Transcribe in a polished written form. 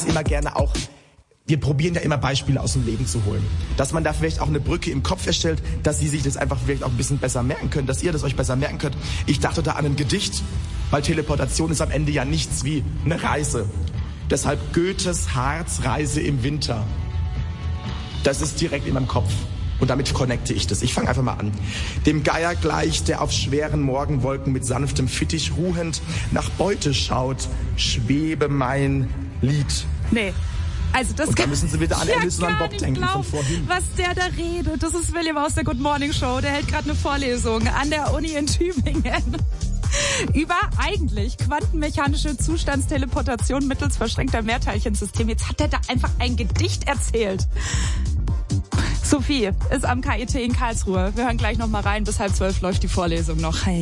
immer gerne auch, wir probieren ja immer Beispiele aus dem Leben zu holen. Dass man da vielleicht auch eine Brücke im Kopf erstellt, dass Sie sich das einfach vielleicht auch ein bisschen besser merken können, dass ihr das euch besser merken könnt. Ich dachte da an ein Gedicht, weil Teleportation ist am Ende ja nichts wie eine Reise. Deshalb Goethes Harzreise im Winter. Das ist direkt in meinem Kopf. Und damit connecte ich das. Ich fange einfach mal an. Dem Geier gleich, der auf schweren Morgenwolken mit sanftem Fittich ruhend nach Beute schaut, schwebe mein Lied. Nee. Also das und da müssen Sie wieder an Alice und Bob denken von vorhin. Was der da redet. Das ist William aus der Good Morning Show. Der hält gerade eine Vorlesung an der Uni in Tübingen. Über eigentlich quantenmechanische Zustandsteleportation mittels verschränkter Mehrteilchensystem. Jetzt hat er da einfach ein Gedicht erzählt. Sophie ist am KIT in Karlsruhe. Wir hören gleich noch mal rein. Bis 11:30 läuft die Vorlesung noch. Hey.